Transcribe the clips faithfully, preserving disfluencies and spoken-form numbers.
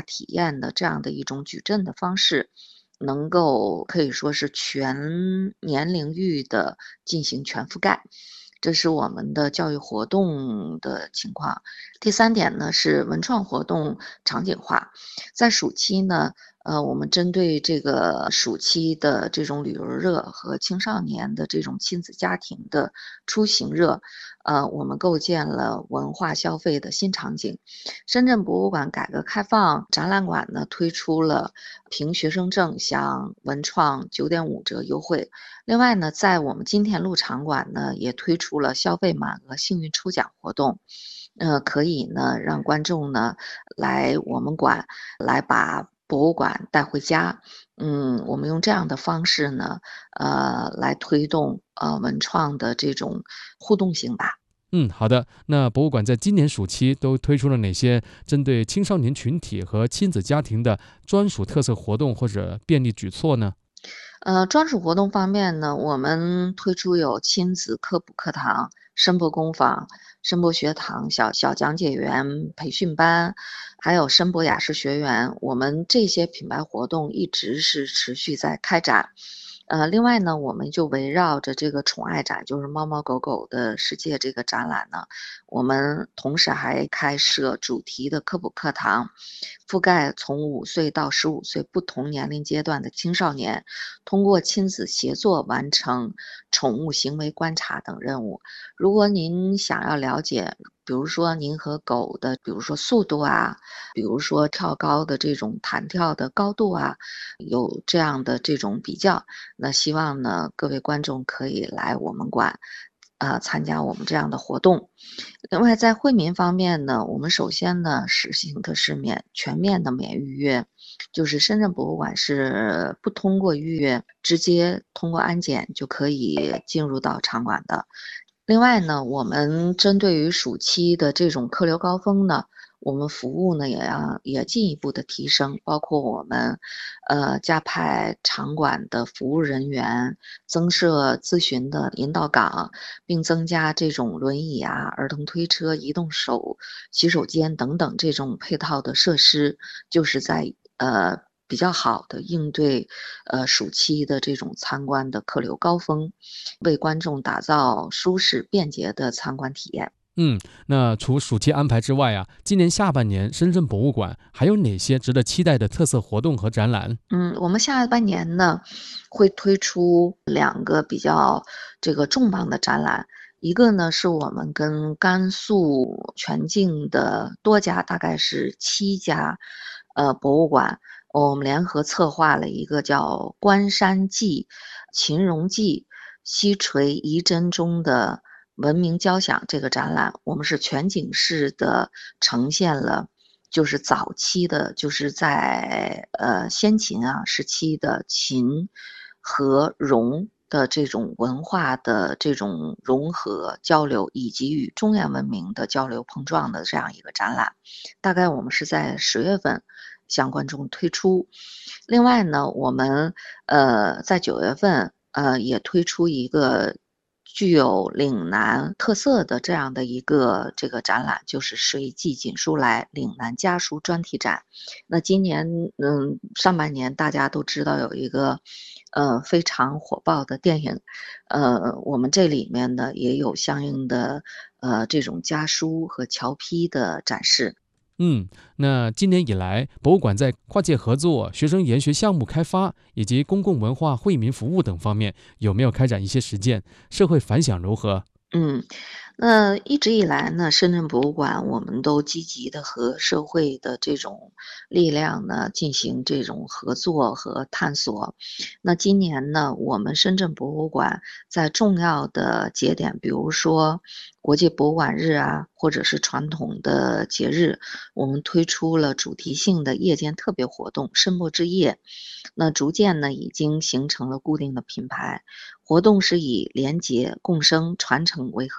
体验的这样的一种矩阵的方式，能够可以说是全年龄域的进行全覆盖。这是我们的教育活动的情况。第三点呢，是文创活动场景化。在暑期呢，呃，我们针对这个暑期的这种旅游热和青少年的这种亲子家庭的出行热，呃，我们构建了文化消费的新场景。深圳博物馆改革开放展览馆呢，推出了凭学生证享文创九点五折优惠。另外呢，在我们金田路场馆呢，也推出了消费满额幸运抽奖活动。呃，可以呢，让观众呢，来我们馆来把博物馆带回家。嗯，我们用这样的方式呢，呃，来推动，呃，文创的这种互动性吧。 嗯，好的。那博物馆在今年暑期都推出了哪些针对青少年群体和亲子家庭的专属特色活动或者便利举措呢？ 呃，专属活动方面呢，我们推出有亲子科普课堂、声波工坊、声波学堂、小小讲解员培训班，还有声波雅士学员。我们这些品牌活动一直是持续在开展。呃，另外呢，我们就围绕着这个宠爱展，就是猫猫狗狗的世界这个展览呢，我们同时还开设主题的科普课堂，覆盖从五岁到十五岁不同年龄阶段的青少年，通过亲子协作完成宠物行为观察等任务。如果您想要了解，比如说您和狗的，比如说速度啊，比如说跳高的这种弹跳的高度啊，有这样的这种比较，那希望呢，各位观众可以来我们馆，呃，参加我们这样的活动。另外在惠民方面呢，我们首先呢，实行的是免全面的免预约，就是深圳博物馆是不通过预约，直接通过安检就可以进入到场馆的。另外呢，我们针对于暑期的这种客流高峰呢，我们服务呢也要也进一步的提升，包括我们，呃，加派场馆的服务人员，增设咨询的引导岗，并增加这种轮椅啊、儿童推车、移动手洗手间等等这种配套的设施，就是在呃比较好的应对呃暑期的这种参观的客流高峰，为观众打造舒适便捷的参观体验。 嗯，那除暑期安排之外啊，今年下半年深圳博物馆还有哪些值得期待的特色活动和展览？ 嗯，我们下半年呢，会推出两个比较这个重磅的展览。一个呢，是我们跟甘肃全境的多家，大概是七家，呃，博物馆，我们联合策划了一个叫《关山记》秦荣记西陲遗珍中的文明交响这个展览。我们是全景式的呈现了就是早期的，就是在呃先秦啊时期的秦和戎的这种文化的这种融合交流，以及与中原文明的交流碰撞的这样一个展览。大概我们是在十月份向观众推出。另外呢，我们呃在九月份呃也推出一个具有岭南特色的这样的一个这个展览，就是“谁寄锦书来”岭南家书专题展。那今年嗯上半年大家都知道有一个呃非常火爆的电影，呃我们这里面呢也有相应的呃这种家书和桥批的展示。 嗯，那今年以来，博物馆在跨界合作、学生研学项目开发以及公共文化惠民服务等方面，有没有开展一些实践？社会反响如何？ 嗯，那一直以来呢，深圳博物馆我们都积极的和社会的这种力量呢进行这种合作和探索。那今年呢，我们深圳博物馆在重要的节点，比如说国际博物馆日啊，或者是传统的节日，我们推出了主题性的夜间特别活动“深博之夜”。那逐渐呢，已经形成了固定的品牌。活动是以廉洁、共生、传承为核心主题。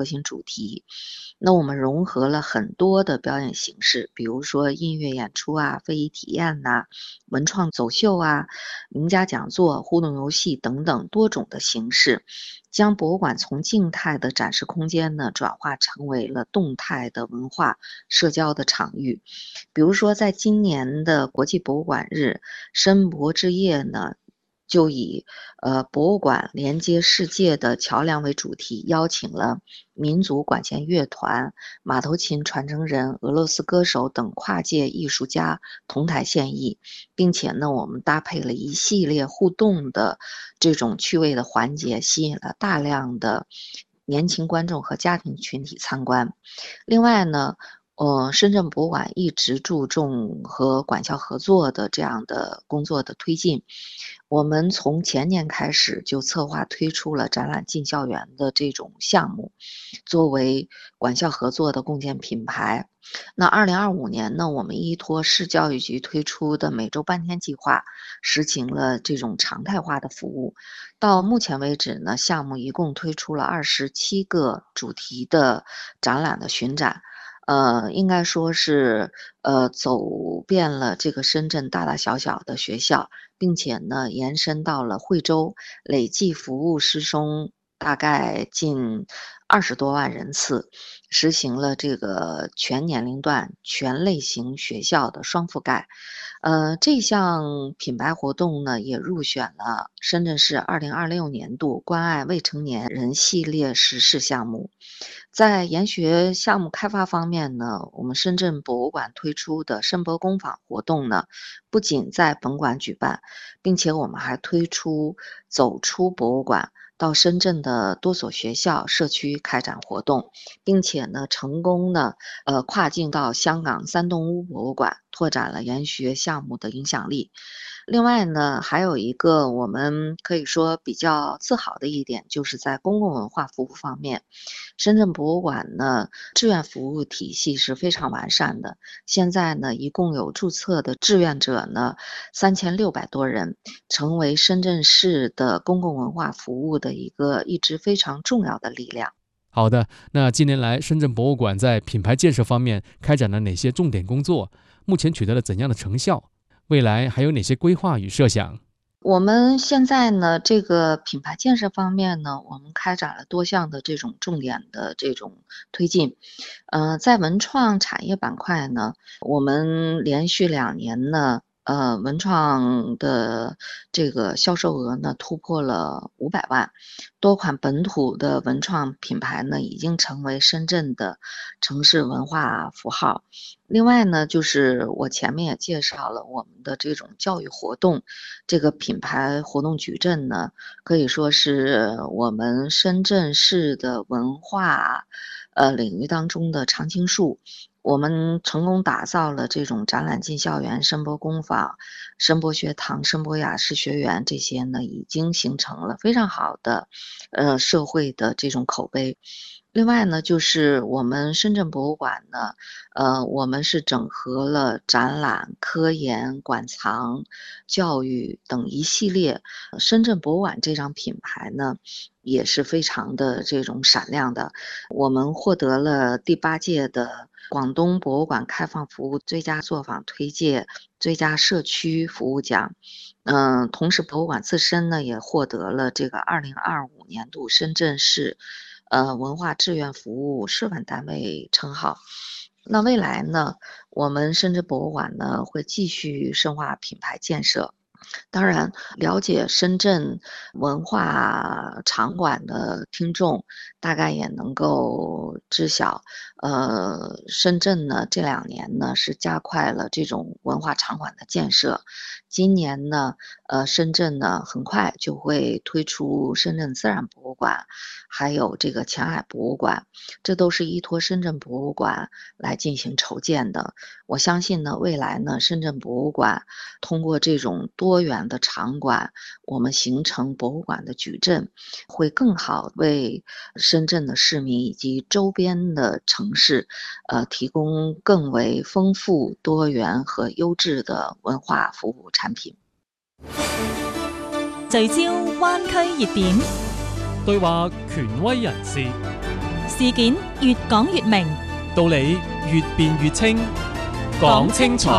题。那我们融合了很多的表演形式，比如说音乐演出啊、非遗体验呐、文创走秀啊、名家讲座、互动游戏等等多种的形式，将博物馆从静态的展示空间呢，转化成为了动态的文化社交的场域。比如说，在今年的国际博物馆日，申博之夜呢，就以呃博物馆连接世界的桥梁为主题，邀请了民族管弦乐团、马头琴传承人、俄罗斯歌手等跨界艺术家同台献艺，并且呢，我们搭配了一系列互动的这种趣味的环节，吸引了大量的年轻观众和家庭群体参观。另外呢，呃，深圳博物馆一直注重和管校合作的这样的工作的推进。我们从前年开始就策划推出了展览进校园的这种项目，作为管校合作的共建品牌。那二零二五年呢，我们依托市教育局推出的每周半天计划，实行了这种常态化的服务。到目前为止呢，项目一共推出了二十七个主题的展览的巡展。呃，应该说是呃走遍了这个深圳大大小小的学校，并且呢延伸到了惠州，累计服务师生大概近二十多万人次，实行了这个全年龄段、全类型学校的双覆盖。呃，这项品牌活动呢，也入选了深圳市二零二六年度关爱未成年人系列实事项目。在研学项目开发方面呢，我们深圳博物馆推出的申博工坊活动呢，不仅在本馆举办，并且我们还推出走出博物馆，到深圳的多所学校、社区开展活动，并且呢，成功呢，呃，跨境到香港三栋屋博物馆，拓展了研学项目的影响力。另外呢，还有一个我们可以说比较自豪的一点，就是在公共文化服务方面，深圳博物馆呢，志愿服务体系是非常完善的。现在呢，一共有注册的志愿者呢三千六百多人，成为深圳市的公共文化服务的一个一直非常重要的力量。 好的，那近年来深圳博物馆在品牌建设方面开展了哪些重点工作？目前取得了怎样的成效？未来还有哪些规划与设想？ 我们现在呢，这个品牌建设方面呢，我们开展了多项的这种重点的这种推进。呃，在文创产业板块呢，我们连续两年呢，呃，文创的这个销售额呢突破了五百万，多款本土的文创品牌呢已经成为深圳的城市文化符号。另外呢，就是我前面也介绍了我们的这种教育活动，这个品牌活动矩阵呢，可以说是我们深圳市的文化呃领域当中的常青树。我们成功打造了这种展览进校园、申博工坊、申博学堂、申博雅士学园，这些呢已经形成了非常好的呃社会的这种口碑。另外呢，就是我们深圳博物馆呢，呃，我们是整合了展览、科研、馆藏、教育等一系列。深圳博物馆这张品牌呢，也是非常的这种闪亮的。我们获得了第八届的广东博物馆开放服务最佳作坊推介、最佳社区服务奖。嗯、呃，同时博物馆自身呢，也获得了这个二零二五年度深圳市呃，文化志愿服务示范单位称号。那未来呢，我们深圳博物馆呢会继续深化品牌建设。当然，了解深圳文化场馆的听众大概也能够知晓，呃，深圳呢这两年呢是加快了这种文化场馆的建设。今年呢，呃，深圳呢很快就会推出深圳自然博物馆，还有这个前海博物馆，这都是依托深圳博物馆来进行筹建的。我相信呢，未来呢，深圳博物馆通过这种多元的场馆，我们形成博物馆的矩阵，会更好为深圳的市民以及周边的城市，呃，提供更为丰富、多元和优质的文化服务產品。 聚焦灣區熱點， 對話權威人士。 事件越講越明， 道理越辯越清，講清楚。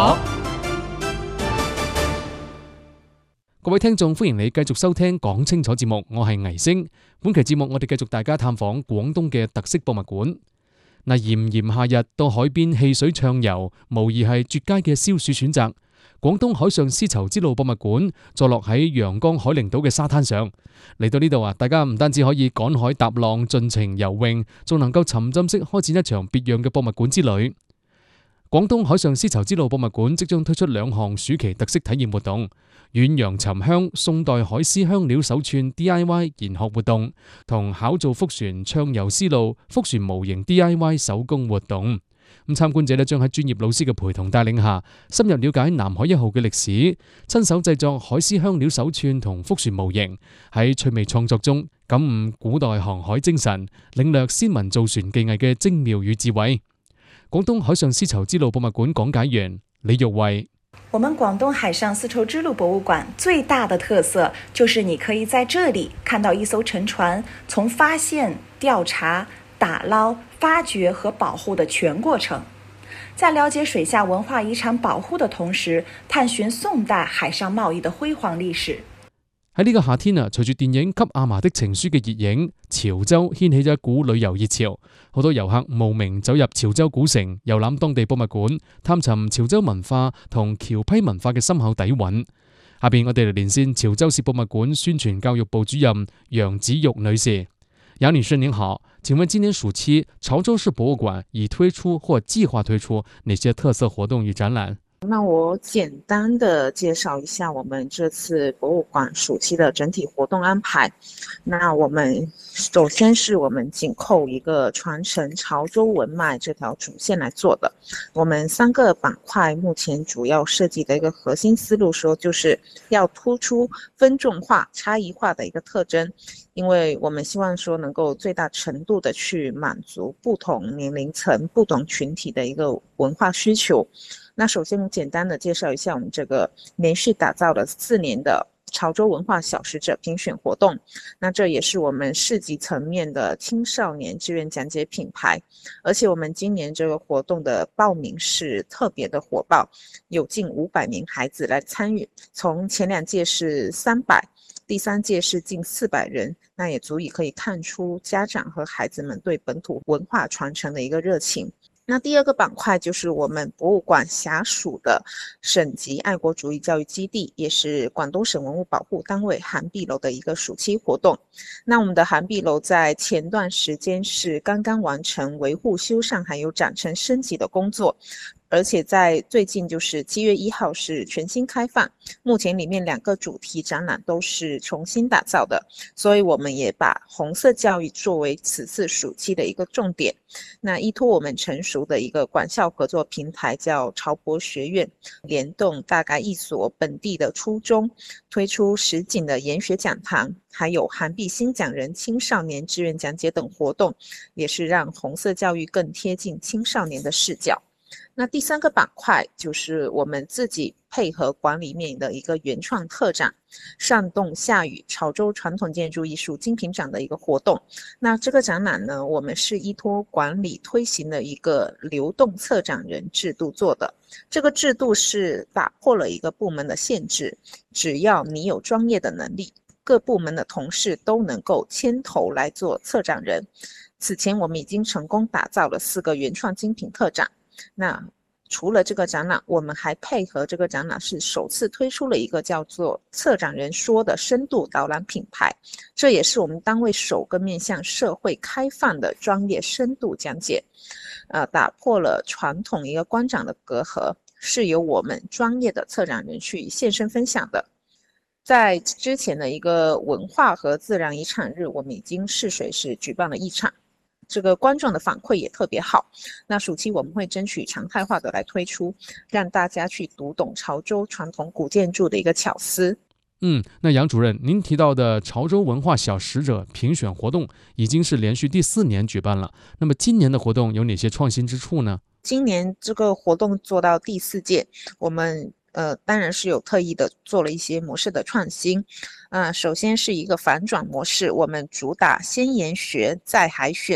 各位聽眾，歡迎你繼續收聽講清楚節目，我係倪星。本期節目我哋繼續大家探訪廣東嘅特色博物館。嗱，炎炎夏日到海邊戲水暢遊，無疑係絕佳嘅消暑選擇。廣東海上絲綢之路博物館坐落喺陽江海陵島嘅沙灘上，嚟到呢度啊，大家唔單止可以趕海踏浪、盡情游泳，仲能夠沉浸式開展一場別樣嘅博物館之旅。廣東海上絲綢之路博物館即將推出兩項暑期特色體驗活動：遠洋沉香宋代海絲香料手串 D I Y 研學活動，同考造福船暢遊絲路福船模型 D I Y 手工活動。咁參觀者咧將喺專業老師嘅陪同帶領下，深入了解南海一號嘅歷史，親手製作海絲香料手串同福船模型，喺趣味創作中感悟古代航海精神，領略先民造船技藝嘅精妙與智慧。廣東海上絲綢之路博物館講解員李玉慧： 我們廣東海上絲綢之路博物館最大的特色就是你可以在這裡看到一艘沉船從發現、調查、打撈、發掘和保護的全過程，在了解水下文化遺產保護的同時，探尋宋代海上貿易的輝煌歷史。 喺呢個夏天啊，隨住電影《給阿嫲的情書》嘅熱映，潮州掀起咗一股旅遊熱潮，好多遊客慕名走入潮州古城，遊覽當地博物館，探尋潮州文化同僑批文化嘅深厚底蘊。下邊我哋嚟連線潮州市博物館宣傳教育部主任楊子玉女士。楊女士您好，請問今年暑期潮州市博物館已推出或計劃推出哪些特色活動與展覽？ 那我簡單的介紹一下我們這次博物館暑期的整體活動安排。那我們首先是我們緊扣一個傳承潮州文脈這條主線來做的。我們三個板塊目前主要設計的一個核心思路說，就是要突出分眾化、差異化的一個特徵，因為我們希望說能夠最大程度的去滿足不同年齡層、不同群體的一個文化需求。那首先簡單的介紹一下我們這個連續打造了四年的潮州文化小使者評選活動，那這也是我們市級層面的青少年志願講解品牌，而且我們今年這個活動的報名是特別的火爆，有近五百名孩子來參與，從前兩屆是三百，第三屆是近四百人，那也足以可以看出家長和孩子們對本土文化傳承的一個熱情。那第二個板塊就是我們博物館轄屬的省級愛國主義教育基地，也是廣東省文物保護單位涵碧樓的一個暑期活動。那我們的涵碧樓在前段時間是剛剛完成維護修繕還有展陳升級的工作，而且在最近就是七月一號是全新開放，目前裡面兩個主題展覽都是重新打造的，所以我們也把紅色教育作為此次暑期的一個重點。那依託我們成熟的一個館校合作平台叫潮博學院，聯動大概一所本地的初中，推出實景的研學講堂，還有涵碧新講人青少年志願講解等活動，也是讓紅色教育更貼近青少年的視角。那第三個板塊就是我們自己配合館裡面的一個原創特展，上凍下雨潮州傳統建築藝術精品展的一個活動。那這個展覽呢，我們是依託館裡推行的一個流動策展人制度做的。這個制度是打破了一個部門的限制，只要你有專業的能力，各部門的同事都能夠牽頭來做策展人。此前我們已經成功打造了四個原創精品特展。那除了這個展覽，我們還配合這個展覽是首次推出了一個叫做策展人說的深度導覽品牌，這也是我們單位首個面向社會開放的專業深度講解，呃，打破了傳統一個觀展的隔閡，是由我們專業的策展人去現身分享的。在之前的一個文化和自然遺產日，我們已經試水是舉辦了一場，這個觀眾的反饋也特別好。那暑期我們會爭取常態化的來推出，讓大家去讀懂潮州傳統古建築的一個巧思。 嗯，那楊主任，您提到的潮州文化小使者評選活動已經是連續第四年舉辦了，那麼今年的活動有哪些創新之處呢？ 今年這個活動做到第四屆，我們呃當然是有特意的做了一些模式的創新。呃，首先是一個反轉模式，我們主打先研學再海選，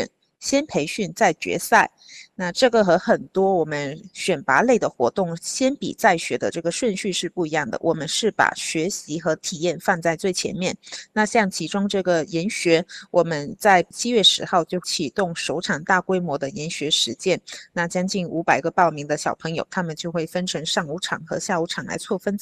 先培训再决赛。那这个和很多我们选拔类的活动先比再学的这个顺序是不一样的，我们是把学习和体验放在最前面。那像其中这个研学，我们在七月十号就启动首场大规模的研学实践，那将近五百个报名的小朋友，他们就会分成上午场和下午场来错分